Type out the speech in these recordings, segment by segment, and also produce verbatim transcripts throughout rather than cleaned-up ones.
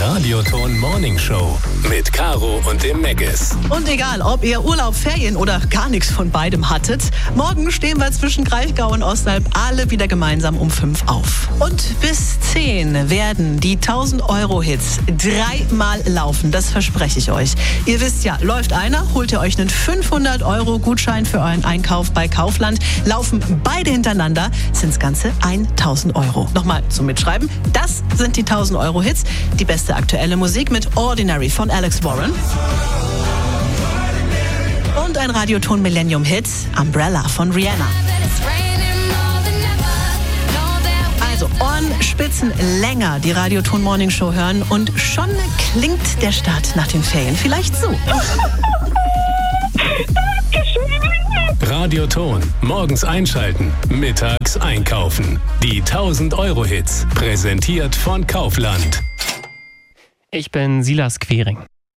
Radioton Morning Show mit Caro und dem Meggis. Und egal, ob ihr Urlaub, Ferien oder gar nichts von beidem hattet, morgen stehen wir zwischen Kraichgau und Ostalb alle wieder gemeinsam um fünf auf. Und bis zehn werden die tausend Euro Hits dreimal laufen, das verspreche ich euch. Ihr wisst ja, läuft einer, holt ihr euch einen fünfhundert Euro Gutschein für euren Einkauf bei Kaufland. Laufen beide hintereinander, sind es ganze tausend Euro. Nochmal zum Mitschreiben, das sind die tausend Euro Hits. Die beste aktuelle Musik mit Ordinary von Alex Warren. Und ein Radioton Millennium Hit, Umbrella von Rihanna. Also Ohrenspitzen länger die Radioton Morning Show hören und schon klingt der Start nach den Ferien vielleicht so. Radioton, morgens einschalten, mittags einkaufen. Die tausend Euro Hits, präsentiert von Kaufland. Ich bin Silas Quering.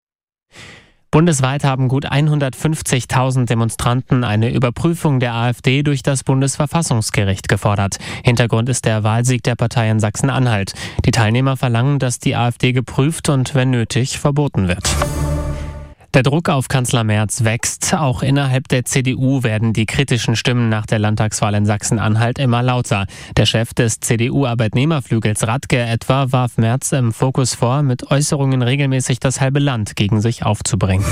Bundesweit haben gut hundertfünfzigtausend Demonstranten eine Überprüfung der AfD durch das Bundesverfassungsgericht gefordert. Hintergrund ist der Wahlsieg der Partei in Sachsen-Anhalt. Die Teilnehmer verlangen, dass die AfD geprüft und, wenn nötig, verboten wird. Der Druck auf Kanzler Merz wächst. Auch innerhalb der C D U werden die kritischen Stimmen nach der Landtagswahl in Sachsen-Anhalt immer lauter. Der Chef des C D U-Arbeitnehmerflügels Radke etwa warf Merz im Fokus vor, mit Äußerungen regelmäßig das halbe Land gegen sich aufzubringen.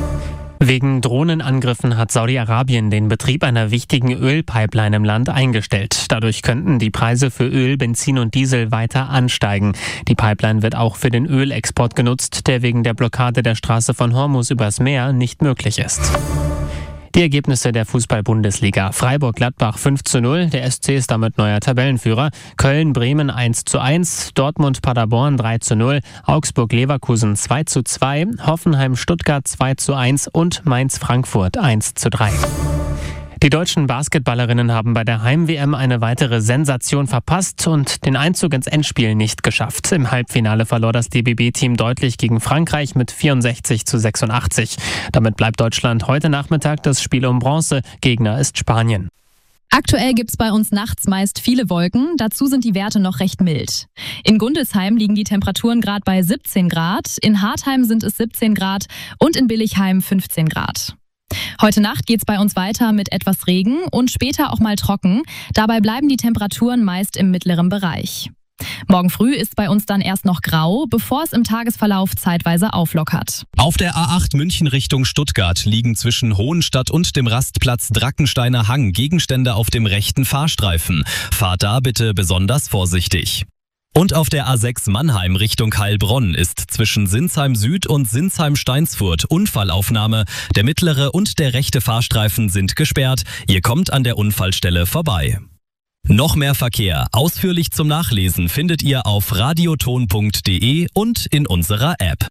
Wegen Drohnenangriffen hat Saudi-Arabien den Betrieb einer wichtigen Ölpipeline im Land eingestellt. Dadurch könnten die Preise für Öl, Benzin und Diesel weiter ansteigen. Die Pipeline wird auch für den Ölexport genutzt, der wegen der Blockade der Straße von Hormuz übers Meer nicht möglich ist. Die Ergebnisse der Fußball-Bundesliga. Freiburg-Gladbach fünf zu null, der S C ist damit neuer Tabellenführer. Köln-Bremen eins zu eins, Dortmund-Paderborn drei zu null, Augsburg-Leverkusen zwei zu zwei, Hoffenheim-Stuttgart zwei zu eins und Mainz-Frankfurt eins zu drei. Die deutschen Basketballerinnen haben bei der Heim-W M eine weitere Sensation verpasst und den Einzug ins Endspiel nicht geschafft. Im Halbfinale verlor das D B B-Team deutlich gegen Frankreich mit vierundsechzig zu sechsundachtzig. Damit bleibt Deutschland heute Nachmittag das Spiel um Bronze. Gegner ist Spanien. Aktuell gibt's bei uns nachts meist viele Wolken, dazu sind die Werte noch recht mild. In Gundelsheim liegen die Temperaturen gerade bei siebzehn Grad, in Hartheim sind es siebzehn Grad und in Billichheim fünfzehn Grad. Heute Nacht geht's bei uns weiter mit etwas Regen und später auch mal trocken. Dabei bleiben die Temperaturen meist im mittleren Bereich. Morgen früh ist bei uns dann erst noch grau, bevor es im Tagesverlauf zeitweise auflockert. Auf der A acht München Richtung Stuttgart liegen zwischen Hohenstadt und dem Rastplatz Drackensteiner Hang Gegenstände auf dem rechten Fahrstreifen. Fahrt da bitte besonders vorsichtig. Und auf der A sechs Mannheim Richtung Heilbronn ist zwischen Sinsheim Süd und Sinsheim-Steinsfurt Unfallaufnahme. Der mittlere und der rechte Fahrstreifen sind gesperrt. Ihr kommt an der Unfallstelle vorbei. Noch mehr Verkehr, ausführlich zum Nachlesen, findet ihr auf radioton punkt de und in unserer App.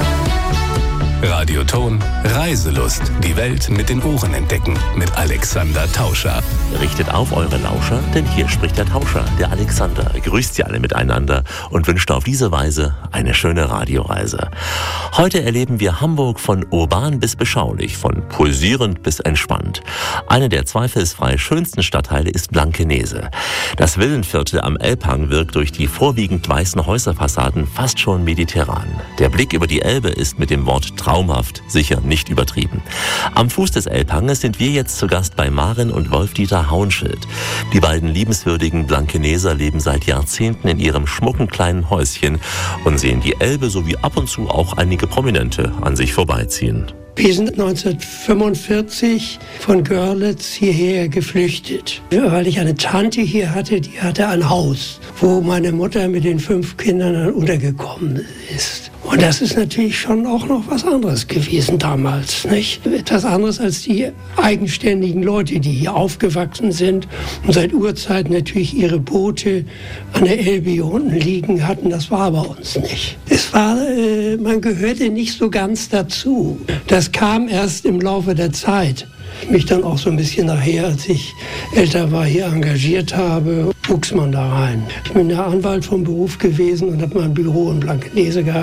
Radioton, Reiselust. Die Welt mit den Ohren entdecken. Mit Alexander Tauscher. Richtet auf eure Lauscher, denn hier spricht der Tauscher, der Alexander. Grüßt sie alle miteinander und wünscht auf diese Weise eine schöne Radioreise. Heute erleben wir Hamburg von urban bis beschaulich, von pulsierend bis entspannt. Eine der zweifelsfrei schönsten Stadtteile ist Blankenese. Das Villenviertel am Elbhang wirkt durch die vorwiegend weißen Häuserfassaden fast schon mediterran. Der Blick über die Elbe ist mit dem Wort traumhaft, sicher nicht übertrieben. Am Fuß des Elbhanges sind wir jetzt zu Gast bei Maren und Wolf-Dieter Hauenschild. Die beiden liebenswürdigen Blankeneser leben seit Jahrzehnten in ihrem schmucken kleinen Häuschen und sehen die Elbe sowie ab und zu auch einige Prominente an sich vorbeiziehen. Wir sind neunzehnhundertfünfundvierzig von Görlitz hierher geflüchtet, weil ich eine Tante hier hatte, die hatte ein Haus, wo meine Mutter mit den fünf Kindern dann untergekommen ist. Und das ist natürlich schon auch noch was anderes gewesen damals, nicht? Etwas anderes als die eigenständigen Leute, die hier aufgewachsen sind und seit Urzeit natürlich ihre Boote an der Elbe hier unten liegen hatten. Das war bei uns nicht. Es war, äh, man gehörte nicht so ganz dazu. Das kam erst im Laufe der Zeit. Mich dann auch so ein bisschen nachher, als ich älter war, hier engagiert habe, wuchs man da rein. Ich bin ja Anwalt vom Beruf gewesen und habe mein Büro in Blankenese gehabt.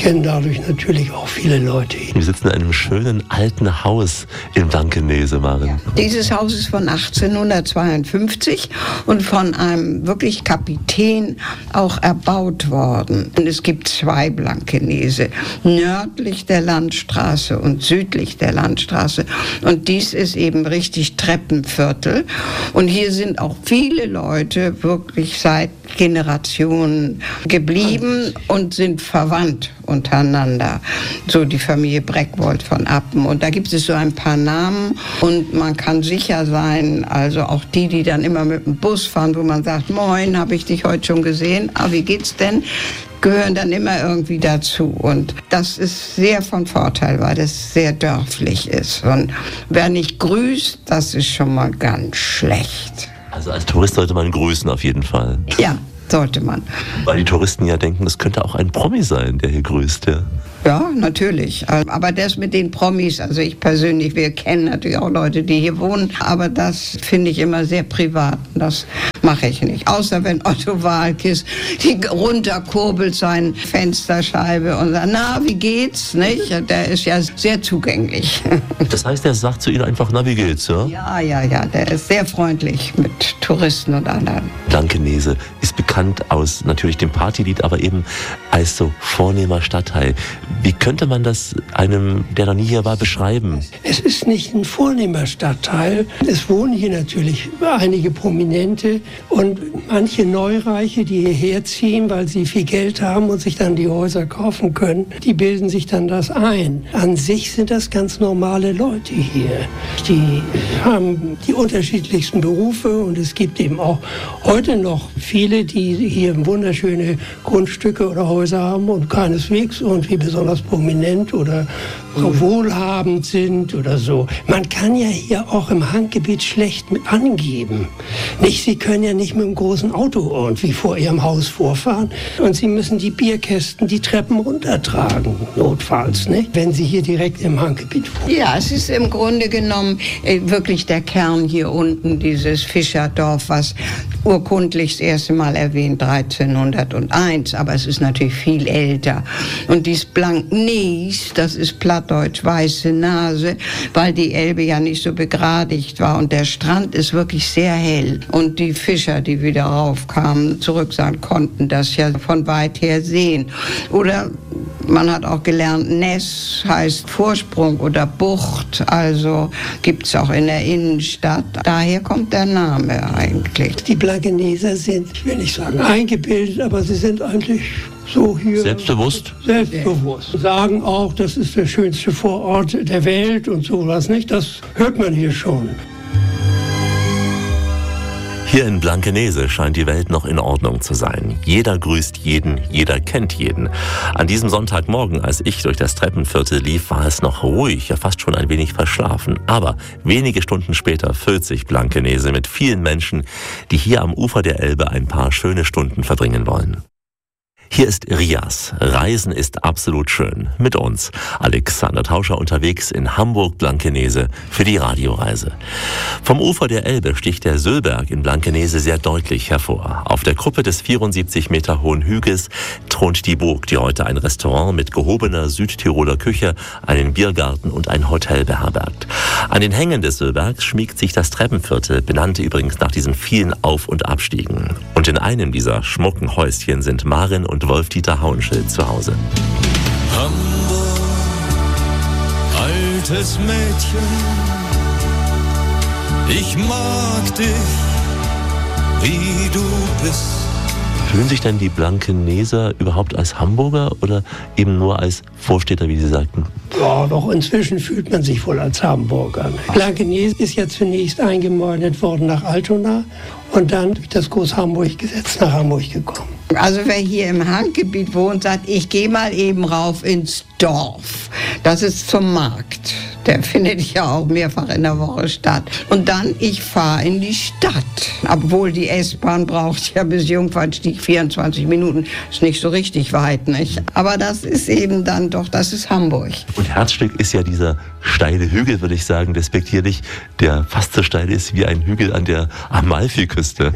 kennen dadurch natürlich auch viele Leute. Wir sitzen in einem schönen alten Haus in Blankenese, Maren. Ja. Dieses Haus ist von achtzehnhundertzweiundfünfzig und von einem wirklich Kapitän auch erbaut worden. Und es gibt zwei Blankenese, nördlich der Landstraße und südlich der Landstraße. Und dies ist eben richtig Treppenviertel. Und hier sind auch viele Leute wirklich seit Generationen geblieben und sind verwandt untereinander. So die Familie Breckwold von Appen. Und da gibt es so ein paar Namen und man kann sicher sein, also auch die, die dann immer mit dem Bus fahren, wo man sagt, moin, habe ich dich heute schon gesehen, aber wie geht's denn? Gehören dann immer irgendwie dazu. Und das ist sehr von Vorteil, weil das sehr dörflich ist. Und wer nicht grüßt, das ist schon mal ganz schlecht. Also als Tourist sollte man grüßen auf jeden Fall. Ja, sollte man. Weil die Touristen ja denken, es könnte auch ein Promi sein, der hier grüßt, ja. Ja, natürlich. Aber das mit den Promis, also ich persönlich, wir kennen natürlich auch Leute, die hier wohnen, aber das finde ich immer sehr privat. Das mache ich nicht. Außer wenn Otto Waalkes die runterkurbelt seine Fensterscheibe und sagt, na, wie geht's, nicht? Der ist ja sehr zugänglich. Das heißt, er sagt zu Ihnen einfach, na, wie geht's, ja? Ja, ja, ja, der ist sehr freundlich mit Touristen und anderen. Blankenese ist bekannt aus natürlich dem Partylied, aber eben als so vornehmer Stadtteil. Wie könnte man das einem, der noch nie hier war, beschreiben? Es ist nicht ein vornehmer Stadtteil. Es wohnen hier natürlich einige Prominente und manche Neureiche, die hierher ziehen, weil sie viel Geld haben und sich dann die Häuser kaufen können, die bilden sich dann das ein. An sich sind das ganz normale Leute hier. Die haben die unterschiedlichsten Berufe und es gibt eben auch heute noch viele, die hier wunderschöne Grundstücke oder Häuser haben und keineswegs irgendwie besonders prominent oder wohlhabend sind oder so. Man kann ja hier auch im Hanggebiet schlecht mit angeben. Nicht, Sie können ja nicht mit einem großen Auto irgendwie vor Ihrem Haus vorfahren und Sie müssen die Bierkästen die Treppen runtertragen, notfalls, nicht? Wenn Sie hier direkt im Hanggebiet wohnen. Ja, es ist im Grunde genommen äh, wirklich der Kern hier unten, dieses Fischerdorf, was urkundlich das erste Mal erwähnt, dreizehnhunderteins, aber es ist natürlich viel älter. Und dies Blankenese, das ist plattdeutsch weiße Nase, weil die Elbe ja nicht so begradigt war und der Strand ist wirklich sehr hell. Und die Fischer, die wieder raufkamen, zurück sein konnten, das ja von weit her sehen. Oder man hat auch gelernt, Ness heißt Vorsprung oder Bucht, also gibt es auch in der Innenstadt. Daher kommt der Name eigentlich. Die Blankeneser sind, ich will nicht sagen eingebildet, aber sie sind eigentlich so hier. Selbstbewusst? Selbstbewusst. Sagen auch, das ist der schönste Vorort der Welt und sowas, nicht? Das hört man hier schon. Hier in Blankenese scheint die Welt noch in Ordnung zu sein. Jeder grüßt jeden, jeder kennt jeden. An diesem Sonntagmorgen, als ich durch das Treppenviertel lief, war es noch ruhig, ja fast schon ein wenig verschlafen. Aber wenige Stunden später füllt sich Blankenese mit vielen Menschen, die hier am Ufer der Elbe ein paar schöne Stunden verbringen wollen. Hier ist Rias. Reisen ist absolut schön. Mit uns Alexander Tauscher unterwegs in Hamburg-Blankenese für die Radioreise. Vom Ufer der Elbe sticht der Söllberg in Blankenese sehr deutlich hervor. Auf der Kuppe des vierundsiebzig Meter hohen Hügels thront die Burg, die heute ein Restaurant mit gehobener Südtiroler Küche, einen Biergarten und ein Hotel beherbergt. An den Hängen des Söllbergs schmiegt sich das Treppenviertel, benannt übrigens nach diesen vielen Auf- und Abstiegen. Und in einem dieser schmucken Häuschen sind Maren und Wolf-Dieter Hauenschild zu Hause. Hamburg, altes Mädchen, ich mag dich, wie du bist. Fühlen sich denn die Blankeneser überhaupt als Hamburger oder eben nur als Vorstädter, wie Sie sagten? Ja, doch inzwischen fühlt man sich wohl als Hamburger. Blankenese ist ja zunächst eingemeindet worden nach Altona und dann durch das Groß-Hamburg-Gesetz nach Hamburg gekommen. Also wer hier im Hanggebiet wohnt, sagt, ich gehe mal eben rauf ins Dorf. Das ist zum Markt. Der findet ja auch mehrfach in der Woche statt. Und dann, ich fahre in die Stadt. Obwohl die S-Bahn braucht ja bis Jungfernstieg vierundzwanzig Minuten. Ist nicht so richtig weit, nicht? Aber das ist eben dann doch, das ist Hamburg. Und Herzstück ist ja dieser steile Hügel, würde ich sagen, despektierlich, der fast so steil ist wie ein Hügel an der Amalfiküste.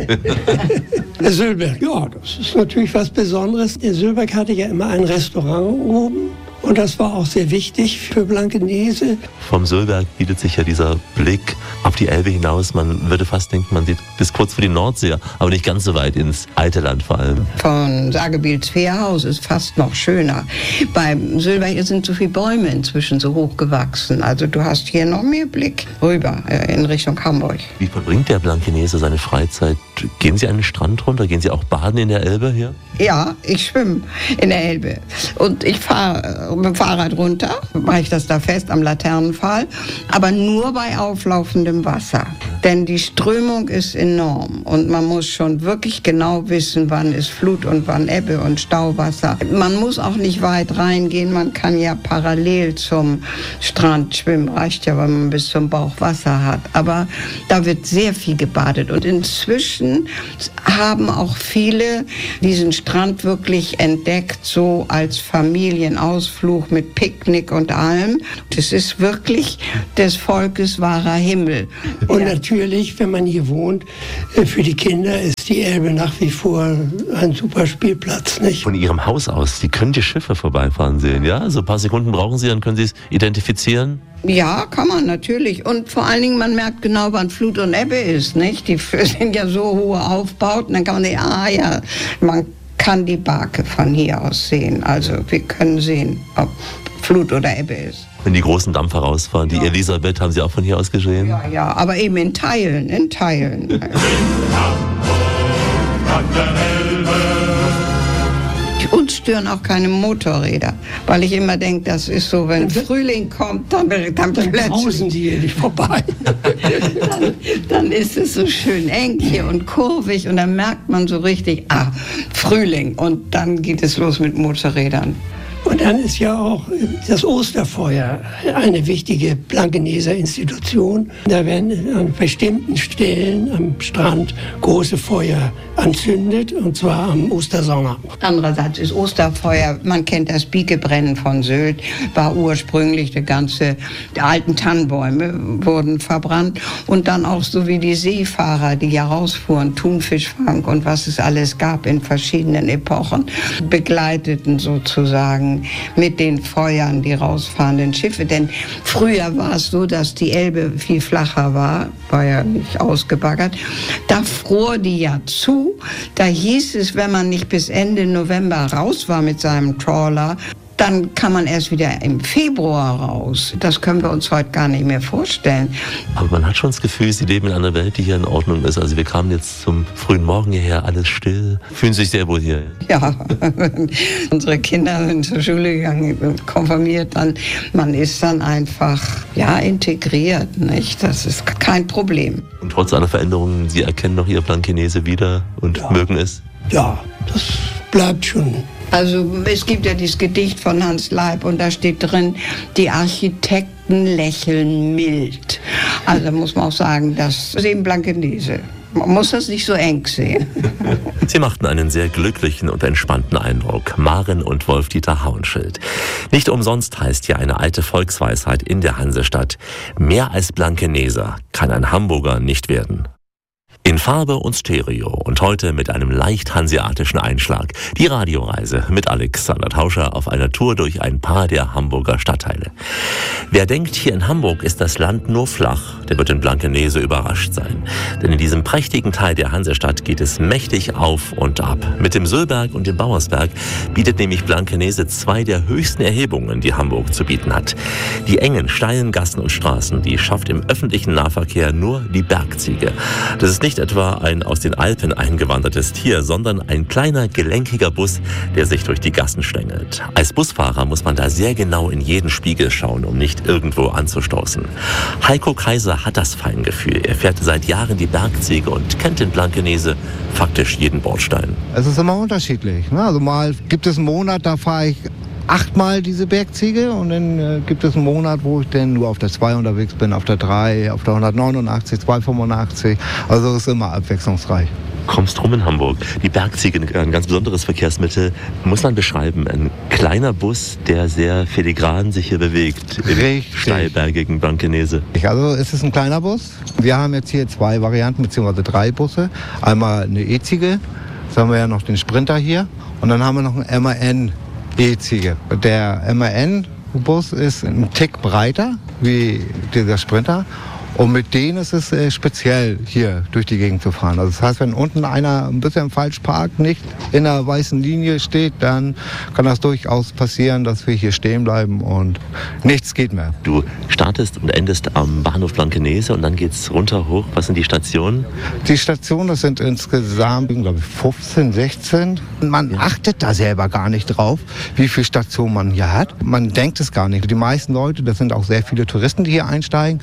Der Sülberg, ja, das ist natürlich was Besonderes. Der Sülberg hatte ja immer ein Restaurant oben. Und das war auch sehr wichtig für Blankenese. Vom Sülberg bietet sich ja dieser Blick auf die Elbe hinaus. Man würde fast denken, man sieht bis kurz vor die Nordsee, aber nicht ganz so weit ins alte Land vor allem. Von Sagebiels Fährhaus ist fast noch schöner. Beim Sülberg sind so viele Bäume inzwischen so hoch gewachsen. Also du hast hier noch mehr Blick rüber äh, in Richtung Hamburg. Wie verbringt der Blankenese seine Freizeit? Gehen Sie an den Strand runter? Gehen Sie auch baden in der Elbe hier? Ja, ich schwimme in der Elbe. Und ich fahre mit dem Fahrrad runter, mache ich das da fest am Laternenpfahl, aber nur bei auflaufendem Wasser. Denn die Strömung ist enorm und man muss schon wirklich genau wissen, wann ist Flut und wann Ebbe und Stauwasser. Man muss auch nicht weit reingehen, man kann ja parallel zum Strand schwimmen, reicht ja, wenn man bis zum Bauch Wasser hat. Aber da wird sehr viel gebadet und inzwischen haben auch viele diesen Strand wirklich entdeckt, so als Familienausflug mit Picknick und allem. Das ist wirklich des Volkes wahrer Himmel. Und ja. Natürlich, wenn man hier wohnt, für die Kinder ist die Elbe nach wie vor ein super Spielplatz, nicht? Von Ihrem Haus aus, Sie können die Schiffe vorbeifahren sehen, ja? Also ein paar Sekunden brauchen Sie, dann können Sie es identifizieren? Ja, kann man natürlich. Und vor allen Dingen, man merkt genau, wann Flut und Ebbe ist, nicht? Die sind ja so hohe Aufbauten, dann kann man sehen, ah ja, man kann die Barke von hier aus sehen. Also wir können sehen, ob Flut oder Ebbe ist. Wenn die großen Dampfer rausfahren, die ja. Elisabeth haben Sie auch von hier aus gesehen? Ja, ja, aber eben in Teilen, in Teilen. In Hamburg an der Elbe. Uns stören auch keine Motorräder, weil ich immer denke, das ist so, wenn Frühling kommt, dann, dann, dann brausen die hier nicht vorbei. dann, dann ist es so schön eng hier und kurvig und dann merkt man so richtig, ah, Frühling und dann geht es los mit Motorrädern. Und dann ist ja auch das Osterfeuer eine wichtige Blankeneser Institution. Da werden an bestimmten Stellen am Strand große Feuer anzündet, und zwar am Ostersonnabend. Andererseits ist Osterfeuer, man kennt das Biegebrennen von Sylt, war ursprünglich die ganze, die alten Tannenbäume wurden verbrannt und dann auch so wie die Seefahrer, die ja rausfuhren, Thunfischfang und was es alles gab in verschiedenen Epochen, begleiteten sozusagen mit den Feuern die rausfahrenden Schiffe. Denn früher war es so, dass die Elbe viel flacher war, war ja nicht ausgebaggert. Da fror die ja zu. Da hieß es, wenn man nicht bis Ende November raus war mit seinem Trawler, dann kann man erst wieder im Februar raus. Das können wir uns heute gar nicht mehr vorstellen. Aber man hat schon das Gefühl, Sie leben in einer Welt, die hier in Ordnung ist. Also wir kamen jetzt zum frühen Morgen hierher, alles still. Fühlen Sie sich sehr wohl hier? Ja, unsere Kinder sind zur Schule gegangen, konfirmiert. Dann, man ist dann einfach ja, integriert. Nicht? Das ist kein Problem. Und trotz aller Veränderungen, Sie erkennen noch Ihr Blankenese wieder und ja. mögen es? Ja, das bleibt schon. Also es gibt ja dieses Gedicht von Hans Leib und da steht drin, die Architekten lächeln mild. Also muss man auch sagen, das ist eben Blankenese. Man muss das nicht so eng sehen. Sie machten einen sehr glücklichen und entspannten Eindruck, Maren und Wolf-Dieter Hauenschild. Nicht umsonst heißt ja eine alte Volksweisheit in der Hansestadt, mehr als Blankeneser kann ein Hamburger nicht werden. In Farbe und Stereo und heute mit einem leicht hanseatischen Einschlag. Die Radioreise mit Alexander Tauscher auf einer Tour durch ein paar der Hamburger Stadtteile. Wer denkt, hier in Hamburg ist das Land nur flach, der wird in Blankenese überrascht sein. Denn in diesem prächtigen Teil der Hansestadt geht es mächtig auf und ab. Mit dem Söllberg und dem Bauersberg bietet nämlich Blankenese zwei der höchsten Erhebungen, die Hamburg zu bieten hat. Die engen, steilen Gassen und Straßen, die schafft im öffentlichen Nahverkehr nur die Bergziege. Das ist nicht etwa ein aus den Alpen eingewandertes Tier, sondern ein kleiner, gelenkiger Bus, der sich durch die Gassen schlängelt. Als Busfahrer muss man da sehr genau in jeden Spiegel schauen, um nicht irgendwo anzustoßen. Heiko Kaiser hat das Feingefühl. Er fährt seit Jahren die Bergziege und kennt in Blankenese faktisch jeden Bordstein. Es ist immer unterschiedlich. Ne? Also mal gibt es einen Monat, da fahre ich achtmal diese Bergziege und dann äh, gibt es einen Monat, wo ich dann nur auf der zwei unterwegs bin, auf der drei, auf der hundertneunundachtzig, zweihundertfünfundachtzig. Also es ist immer abwechslungsreich. Kommst rum in Hamburg. Die Bergziege, ein ganz besonderes Verkehrsmittel, muss man beschreiben. Ein kleiner Bus, der sehr filigran sich hier bewegt im Richtig. steilbergigen Blankenese. Also es ist ein kleiner Bus. Wir haben jetzt hier zwei Varianten, beziehungsweise drei Busse. Einmal eine E-Ziege, jetzt haben wir ja noch den Sprinter hier und dann haben wir noch einen M A N E-Ziege. Der M A N-Bus ist ein Tick breiter wie dieser Sprinter. Und mit denen ist es äh, speziell, hier durch die Gegend zu fahren. Also das heißt, wenn unten einer ein bisschen falsch parkt, nicht in der weißen Linie steht, dann kann das durchaus passieren, dass wir hier stehen bleiben und nichts geht mehr. Du startest und endest am Bahnhof Blankenese und dann geht's runter hoch. Was sind die Stationen? Die Stationen, das sind insgesamt, glaube ich, fünfzehn, sechzehn. Man ja. achtet da selber gar nicht drauf, wie viele Stationen man hier hat. Man denkt es gar nicht. Die meisten Leute, das sind auch sehr viele Touristen, die hier einsteigen,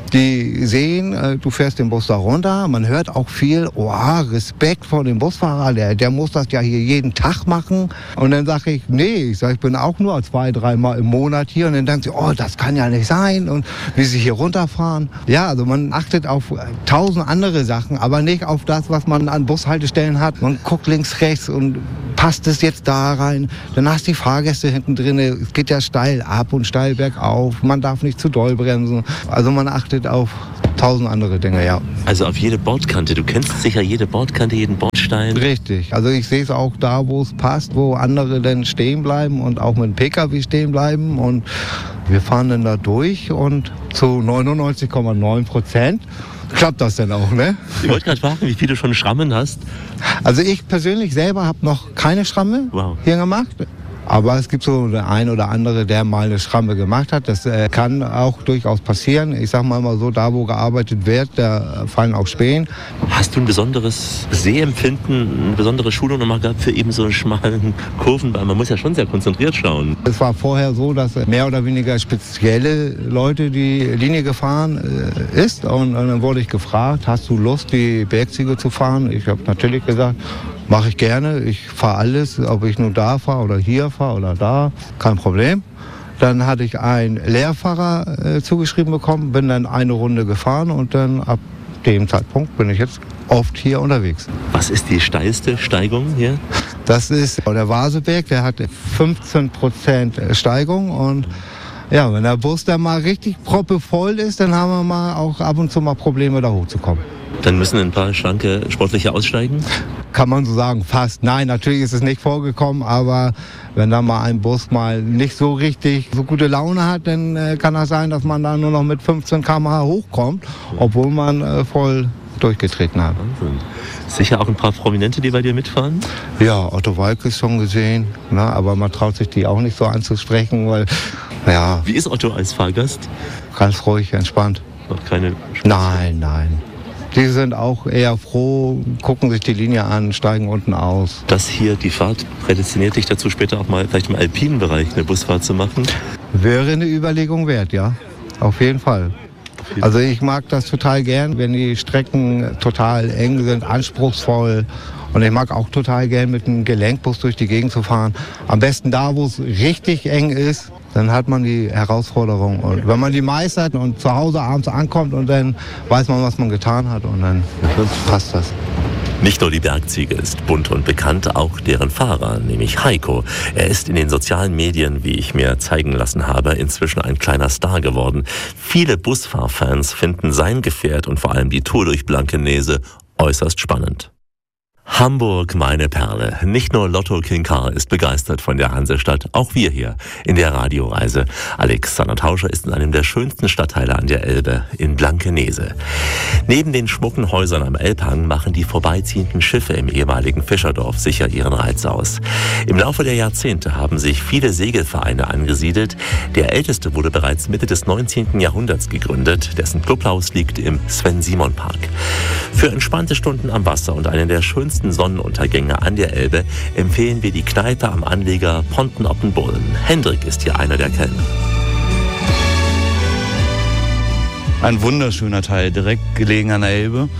die sehen, äh, du fährst den Bus da runter, man hört auch viel, oh, Respekt vor dem Busfahrer, der, der muss das ja hier jeden Tag machen. Und dann sage ich, nee, ich, sag, ich bin auch nur zwei, dreimal im Monat hier. Und dann denken sie, oh, das kann ja nicht sein und wie sie hier runterfahren. Ja, also man achtet auf tausend andere Sachen, aber nicht auf das, was man an Bushaltestellen hat. Man guckt links, rechts und passt es jetzt da rein. Dann hast du die Fahrgäste hinten drin, es geht ja steil ab und steil bergauf, man darf nicht zu doll bremsen. Also man achtet auf tausend andere Dinge, ja. Also auf jede Bordkante. Du kennst sicher jede Bordkante, jeden Bordstein. Richtig. Also ich sehe es auch da, wo es passt, wo andere dann stehen bleiben und auch mit dem P K W stehen bleiben. Und wir fahren dann da durch und zu neunundneunzig Komma neun Prozent klappt das denn auch, ne? Ich wollte gerade fragen, wie viele schon Schrammen hast. Also ich persönlich selber habe noch keine Schramme wow. hier gemacht. Aber es gibt so der ein oder andere, der mal eine Schramme gemacht hat. Das äh, kann auch durchaus passieren. Ich sage mal so, da wo gearbeitet wird, da fallen auch Spähen. Hast du ein besonderes Sehempfinden, eine besondere Schulung nochmal gehabt für eben so einen schmalen Kurven? Weil man muss ja schon sehr konzentriert schauen. Es war vorher so, dass mehr oder weniger spezielle Leute die Linie gefahren äh, ist. Und, und dann wurde ich gefragt, hast du Lust, die Bergziege zu fahren? Ich habe natürlich gesagt, mache ich gerne. Ich fahre alles, ob ich nur da fahre oder hier fahre oder da, kein Problem. Dann hatte ich einen Lehrfahrer äh, zugeschrieben bekommen, bin dann eine Runde gefahren und dann ab dem Zeitpunkt bin ich jetzt oft hier unterwegs. Was ist die steilste Steigung hier? Das ist der Vaseberg, der hat fünfzehn Prozent Steigung und ja, wenn der Bus dann mal richtig proppevoll ist, dann haben wir mal auch ab und zu mal Probleme, da hochzukommen. Dann müssen ein paar schlanke Sportliche aussteigen? Kann man so sagen, fast. Nein, natürlich ist es nicht vorgekommen, aber wenn da mal ein Bus mal nicht so richtig so gute Laune hat, dann äh, kann das sein, dass man da nur noch mit fünfzehn Kilometer pro Stunde hochkommt, obwohl man äh, voll durchgetreten hat. Wahnsinn. Sicher auch ein paar Prominente, die bei dir mitfahren? Ja, Otto Walkes ist schon gesehen, ne, aber man traut sich die auch nicht so anzusprechen, weil, ja. Wie ist Otto als Fahrgast? Ganz ruhig, entspannt. Noch keine Spaß. Nein, nein. Die sind auch eher froh, gucken sich die Linie an, steigen unten aus. Das hier, die Fahrt, prädestiniert dich dazu, später auch mal vielleicht im alpinen Bereich eine Busfahrt zu machen? Wäre eine Überlegung wert, ja. Auf jeden Fall. Also ich mag das total gern, wenn die Strecken total eng sind, anspruchsvoll. Und ich mag auch total gern mit einem Gelenkbus durch die Gegend zu fahren. Am besten da, wo es richtig eng ist. Dann hat man die Herausforderung. Und wenn man die meistert und zu Hause abends ankommt und dann weiß man, was man getan hat und dann passt das. Nicht nur die Bergziege ist bunt und bekannt, auch deren Fahrer, nämlich Heiko. Er ist in den sozialen Medien, wie ich mir zeigen lassen habe, inzwischen ein kleiner Star geworden. Viele Busfahrfans finden sein Gefährt und vor allem die Tour durch Blankenese äußerst spannend. Hamburg, meine Perle. Nicht nur Lotto King Karl ist begeistert von der Hansestadt, auch wir hier in der Radioreise. Alexander Tauscher ist in einem der schönsten Stadtteile an der Elbe, in Blankenese. Neben den schmucken Häusern am Elbhang machen die vorbeiziehenden Schiffe im ehemaligen Fischerdorf sicher ihren Reiz aus. Im Laufe der Jahrzehnte haben sich viele Segelvereine angesiedelt. Der älteste wurde bereits Mitte des neunzehnten Jahrhunderts gegründet, dessen Clubhaus liegt im Sven-Simon-Park. Für entspannte Stunden am Wasser und einen der schönsten Sonnenuntergänge an der Elbe empfehlen wir die Kneipe am Anleger Ponten-Oppenbullen. Hendrik ist hier einer der Kellner. Ein wunderschöner Teil, direkt gelegen an der Elbe.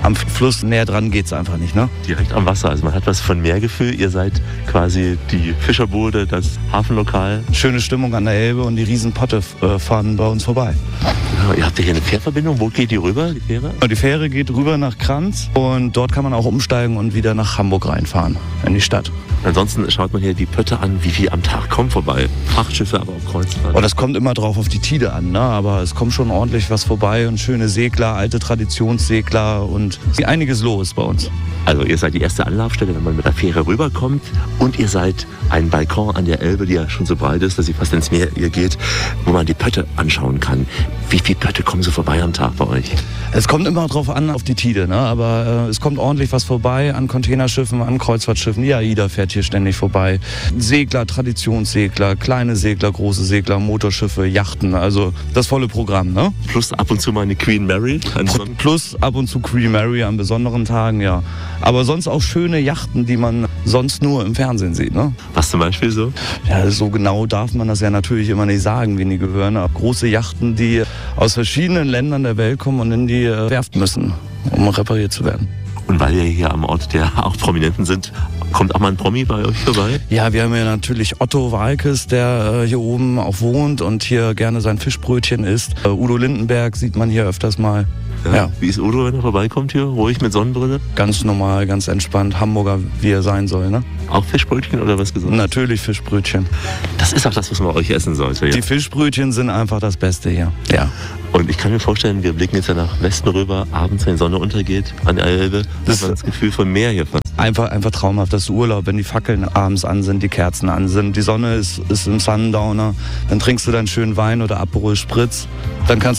am Fluss näher dran geht es einfach nicht. Ne? Direkt am Wasser, also man hat was von Meergefühl. Ihr seid quasi die Fischerbude, das Hafenlokal. Schöne Stimmung an der Elbe und die Riesenpotte äh, fahren bei uns vorbei. Ja, ihr habt ja hier eine Fährverbindung. Wo geht die rüber, die Fähre? Die Fähre geht rüber nach Kranz und dort kann man auch umsteigen und wieder nach Hamburg reinfahren, in die Stadt. Ansonsten schaut man hier die Pötte an, wie viel am Tag kommen vorbei. Frachtschiffe, aber auch Kreuzfahrt. Oh, das kommt immer drauf auf die Tide an, ne? Aber es kommt schon ordentlich was vorbei und schöne Segler, alte Traditionssegler und einiges los bei uns. Also ihr seid die erste Anlaufstelle, wenn man mit der Fähre rüberkommt, und ihr seid ein Balkon an der Elbe, die ja schon so breit ist, dass sie fast ins Meer ihr geht, wo man die Pötte anschauen kann. Wie viele Pötte kommen so vorbei am Tag bei euch? Es kommt immer drauf an, auf die Tide, ne? Aber äh, es kommt ordentlich was vorbei an Containerschiffen, an Kreuzfahrtschiffen. Die AIDA fährt hier ständig vorbei. Segler, Traditionssegler, kleine Segler, große Segler, Motorschiffe, Yachten, also das volle Programm, ne? Plus ab und zu mal eine Queen Mary. Plus ab und zu Queen Mary an besonderen Tagen, ja. Aber sonst auch schöne Yachten, die man sonst nur im Fernsehen sieht, ne? Was zum Beispiel so? Ja, so genau darf man das ja natürlich immer nicht sagen, wen die gehören. Aber große Yachten, die aus verschiedenen Ländern der Welt kommen und in die Werft müssen, um repariert zu werden. Und weil wir hier am Ort der auch Prominenten sind, kommt auch mal ein Promi bei euch vorbei? Ja, wir haben ja natürlich Otto Waalkes, der äh, hier oben auch wohnt und hier gerne sein Fischbrötchen isst. Äh, Udo Lindenberg sieht man hier öfters mal. Ja. Ja. Wie ist Udo, wenn er vorbeikommt hier? Ruhig mit Sonnenbrille? Ganz normal, ganz entspannt. Hamburger, wie er sein soll, ne? Auch Fischbrötchen oder was gesagt? Natürlich Fischbrötchen. Das ist auch das, was man bei euch essen sollte, ja? Die Fischbrötchen sind einfach das Beste hier, ja. Und ich kann mir vorstellen, wir blicken jetzt ja nach Westen rüber, abends, wenn die Sonne untergeht, an der Elbe. Das ist das Gefühl von Meer hier fast. Einfach, einfach traumhaft, das Urlaub, wenn die Fackeln abends an sind, die Kerzen an sind, die Sonne ist, ist im Sundowner, dann trinkst du deinen schönen Wein oder Aperol Spritz, dann kannst